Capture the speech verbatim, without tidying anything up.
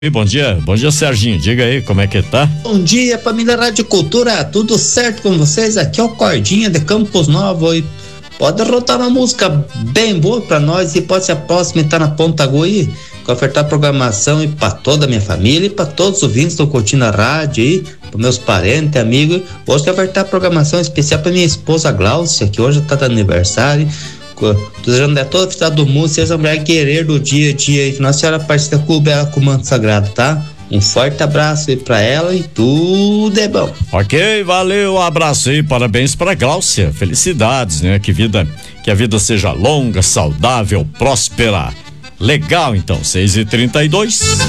E bom dia, bom dia Serginho, diga aí como é que tá? Bom dia, família Rádio Cultura, tudo certo com vocês? Aqui é o Cordinha de Campos Novos e pode rotar uma música bem boa pra nós e pode ser a próxima estar na Ponta Goi, com ofertar programação e pra toda a minha família e pra todos os ouvintes do Curtindo a Rádio aí, pros meus parentes, amigos. Hoje eu ofertar programação especial pra minha esposa Gláucia, que hoje tá de aniversário. Desejando a toda a cidade do mundo, seja a mulher guerreira do dia a dia e que Nossa Senhora Aparecida cubra ela com o manto sagrado, tá? Um forte abraço aí pra ela e tudo é bom. Ok, valeu, abraço aí, parabéns pra Gláucia, felicidades, né? Que vida, que a vida seja longa, saudável, próspera. Legal, então, seis e trinta e dois.